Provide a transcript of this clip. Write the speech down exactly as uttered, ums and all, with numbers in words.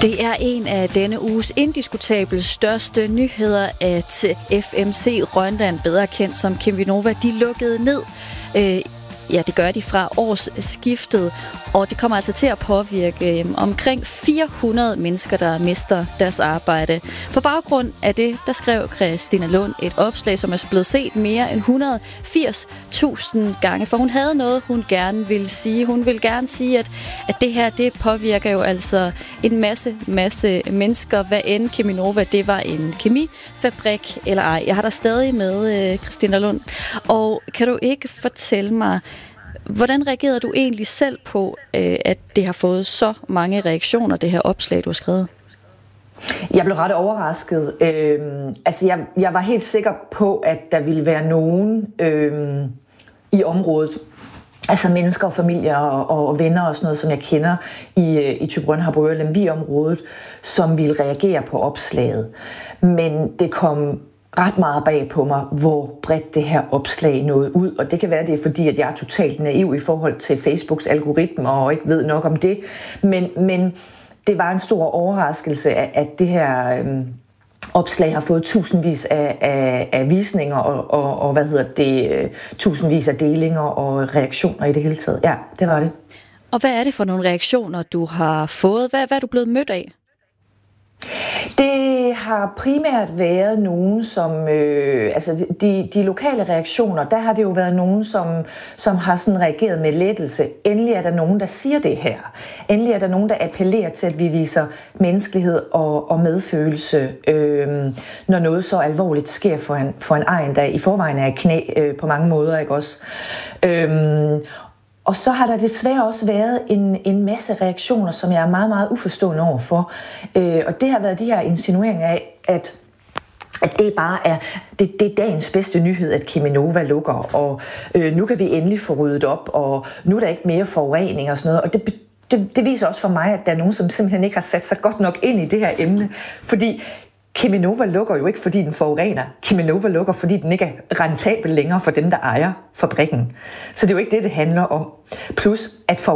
Det er en af denne uges indiskutabelt største nyheder, at F M C Rønland, bedre kendt som Cheminova, de lukkede ned. Øh, ja, det gør de fra årsskiftet, og det kommer altså til at påvirke øh, omkring fire hundrede mennesker, der mister deres arbejde. På baggrund af det, der skrev Christina Lund et opslag, som er blevet set mere end et hundrede og firs tusind gange, for hun havde noget, hun gerne ville sige. Hun ville gerne sige, at, at det her, det påvirker jo altså en masse, masse mennesker, hvad end Cheminova, det var en kemifabrik eller ej. Jeg har der stadig med, øh, Christina Lund. Og kan du ikke fortælle mig, hvordan reagerede du egentlig selv på, at det har fået så mange reaktioner, det her opslag, du har skrevet? Jeg blev ret overrasket. Øhm, altså, jeg, jeg var helt sikker på, at der ville være nogen øhm, i området, altså mennesker og familier og, og venner og sådan noget, som jeg kender i, i Thyborøn, Harboøre og Lemvig-området, som ville reagere på opslaget. Men det kom ret meget bag på mig, hvor bredt det her opslag nåede ud. Og det kan være, det er fordi, at jeg er totalt naiv i forhold til Facebooks algoritmer og ikke ved nok om det. Men, men det var en stor overraskelse, at, at det her øhm, opslag har fået tusindvis af, af, af visninger og, og, og hvad hedder det, øh, tusindvis af delinger og reaktioner i det hele taget. Ja, det var det. Og hvad er det for nogle reaktioner, du har fået? Hvad, hvad er du blevet mødt af? Det har primært været nogen, som, øh, altså de, de lokale reaktioner, der har det jo været nogen, som, som har sådan reageret med lettelse. Endelig er der nogen, der siger det her. Endelig er der nogen, der appellerer til, at vi viser menneskelighed og, og medfølelse, øh, når noget så alvorligt sker for en, for en egen, der i forvejen er i knæ øh, på mange måder, ikke også? Øh, Og så har der desværre også været en, en masse reaktioner, som jeg er meget, meget uforstående overfor. Øh, og det har været de her insinueringer af, at, at det bare er, det, det er dagens bedste nyhed, at Cheminova lukker, og øh, nu kan vi endelig få ryddet op, og nu er der ikke mere forurening og sådan noget. Og det, det, det viser også for mig, at der er nogen, som simpelthen ikke har sat sig godt nok ind i det her emne, fordi Cheminova lukker jo ikke, fordi den forurener. Cheminova lukker, fordi den ikke er rentabel længere for dem, der ejer fabrikken. Så det er jo ikke det, det handler om. Plus, at for